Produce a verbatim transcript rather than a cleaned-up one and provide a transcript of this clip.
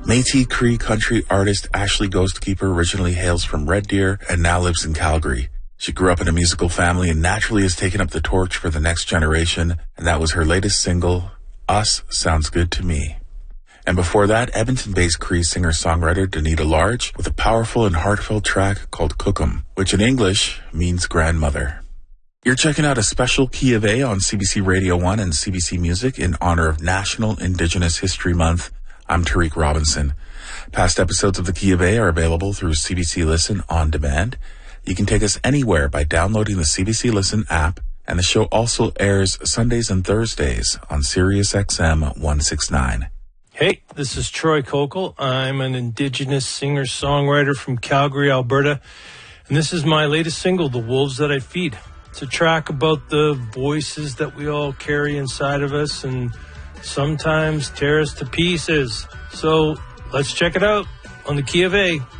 Métis Cree country artist Ashley Ghostkeeper originally hails from Red Deer and now lives in Calgary. She grew up in a musical family and naturally has taken up the torch for the next generation, and that was her latest single, Us Sounds Good to Me. And before that, Edmonton-based Cree singer-songwriter Donita Large with a powerful and heartfelt track called Cookum, which in English means grandmother. You're checking out a special Key of A on C B C Radio one and C B C Music in honor of National Indigenous History Month. I'm Tariq Robinson. Past episodes of the Key of A are available through C B C Listen on demand. You can take us anywhere by downloading the C B C Listen app, and the show also airs Sundays and Thursdays on Sirius X M one sixty-nine. Hey, this is Troy Kokel. I'm an Indigenous singer-songwriter from Calgary, Alberta, and this is my latest single, The Wolves That I Feed. It's a track about the voices that we all carry inside of us and sometimes tear us to pieces. So let's check it out on the Key of A.